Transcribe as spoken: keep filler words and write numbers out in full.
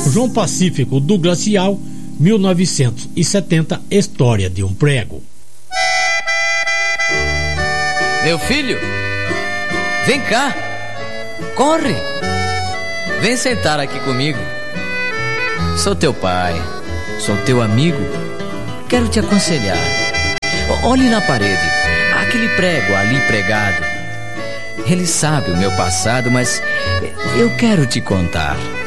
João Pacífico do Glacial, mil novecentos e setenta, História de um Prego. Meu filho, vem cá, corre, vem sentar aqui comigo. Sou teu pai, sou teu amigo, quero te aconselhar. Olhe na parede, aquele prego ali pregado. Ele sabe o meu passado, mas eu quero te contar.